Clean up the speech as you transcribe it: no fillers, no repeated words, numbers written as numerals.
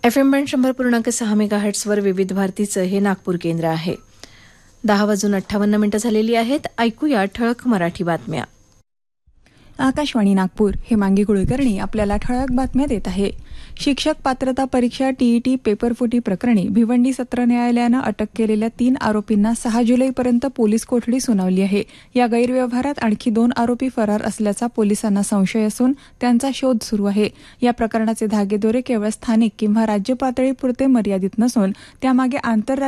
FM band 100.6 मेगाहर्ट्झवर विविध भारतीचं हे नागपूर केंद्र आहे. 10:58 झालेली आहेत. ऐकूया ठळक मराठी बातम्या. आकाशवाणी नागपूर. हे मांगी कुलकर्णी आपल्याला ठळक बातम्या देत आहे. शिक्षक पात्रता परीक्षा टीईटी पेपरफुटी प्रकरणी भिवंडी सत्र न्यायालयानं अटक केलेल्या 3 आरोपींना 6 जुलैपर्यंत पोलीस कोठडी सुनावली आहे. या गैरव्यवहारात आणखी 2 आरोपी फरार असल्याचा पोलिसांना संशय असून त्यांचा शोध सुरू आहे. या प्रकरणाचे धागेदोरे केवळ स्थानिक किंवा राज्य पातळीपुरते मर्यादित नसून त्यामागे आंतरराज्य